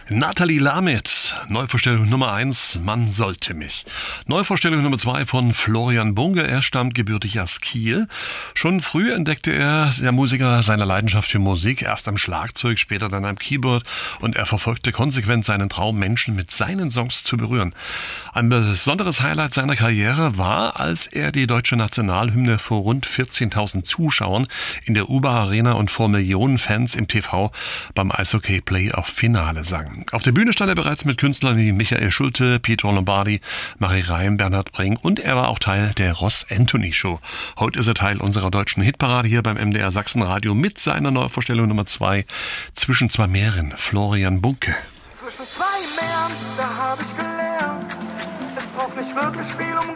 Nathalie Lamet, Neuvorstellung Nummer 1, Man sollte mich. Neuvorstellung Nummer 2 von Florian Bunge, er stammt gebürtig aus Kiel. Schon früh entdeckte der Musiker, seine Leidenschaft für Musik, erst am Schlagzeug, später dann am Keyboard, und er verfolgte konsequent seinen Traum, Menschen mit seinen Songs zu berühren. Ein besonderes Highlight seiner Karriere war, als er die deutsche Nationalhymne vor rund 14.000 Zuschauern in der UBA Arena und vor Millionen Fans im TV beim Eishockey Playoff Finale sang. Auf der Bühne stand er bereits mit Künstlern wie Michael Schulte, Pietro Lombardi, Marie Reim, Bernhard Brink, und er war auch Teil der Ross Anthony Show. Heute ist er Teil unserer deutschen Hitparade hier beim MDR Sachsenradio mit seiner Neuvorstellung Nummer 2, Zwischen zwei Meeren, Florian Bunke. Zwischen zwei Meeren, da hab ich gelernt, es braucht nicht wirklich viel, um